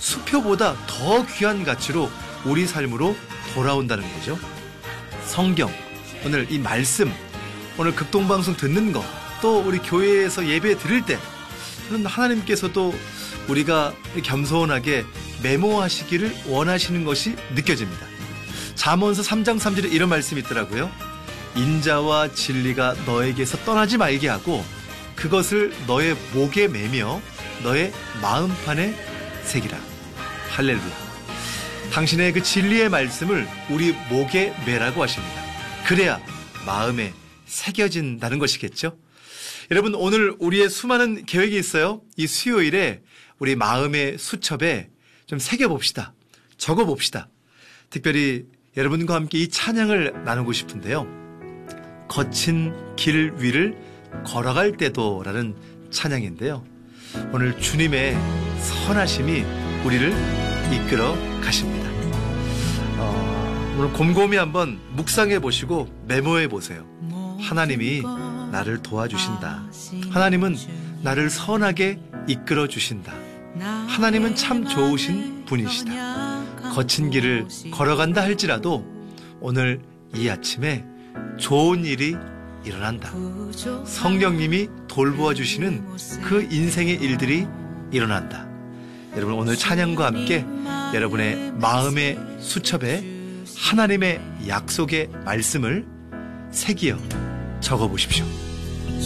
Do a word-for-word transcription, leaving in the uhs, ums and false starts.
수표보다 더 귀한 가치로 우리 삶으로 돌아온다는 거죠. 성경, 오늘 이 말씀, 오늘 극동방송 듣는 거, 또 우리 교회에서 예배 드릴 때 저는 하나님께서도 우리가 겸손하게 메모하시기를 원하시는 것이 느껴집니다. 잠언서 삼 장 삼 절에 이런 말씀이 있더라고요. 인자와 진리가 너에게서 떠나지 말게 하고 그것을 너의 목에 매며 너의 마음판에 새기라. 할렐루야. 당신의 그 진리의 말씀을 우리 목에 매라고 하십니다. 그래야 마음에 새겨진다는 것이겠죠. 여러분, 오늘 우리의 수많은 계획이 있어요. 이 수요일에 우리 마음의 수첩에 좀 새겨봅시다. 적어봅시다. 특별히 여러분과 함께 이 찬양을 나누고 싶은데요. 거친 길 위를 걸어갈 때도 라는 찬양인데요. 오늘 주님의 선하심이 우리를 이끌어 가십니다. 어, 오늘 곰곰이 한번 묵상해 보시고 메모해 보세요. 하나님이 나를 도와주신다. 하나님은 나를 선하게 이끌어 주신다. 하나님은 참 좋으신 분이시다. 거친 길을 걸어간다 할지라도 오늘 이 아침에 좋은 일이 일어난다. 성령님이 돌보아 주시는 그 인생의 일들이 일어난다. 여러분, 오늘 찬양과 함께 여러분의 마음의 수첩에 하나님의 약속의 말씀을 새기어 적어보십시오.